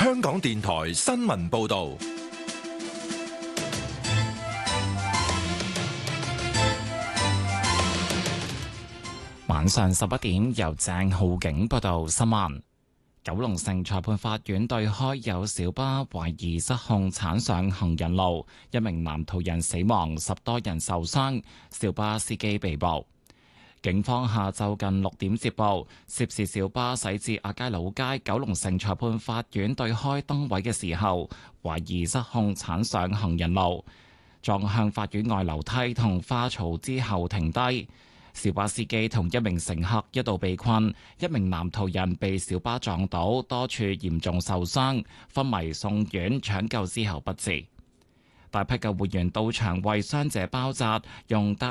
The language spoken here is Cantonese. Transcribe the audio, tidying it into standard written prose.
香港電台新聞報道。 晚上11點，由鄭浩景報道新聞。九龍城裁判法院對開有小巴懷疑失控鏟上行人路，一名男途人死亡，10多人受傷，小巴司機被捕。警方下晝近6點接報，涉事小巴駛至亞皆老街九龍城裁判法院對開燈位嘅時候，懷疑失控鏟上行人路，撞向法院外樓梯同花槽之後停低。小巴司機同一名乘客一度被困，一名男途人被小巴撞倒，多處嚴重受傷，昏迷送院搶救之後不治。大批救護員到場為傷者包紮，用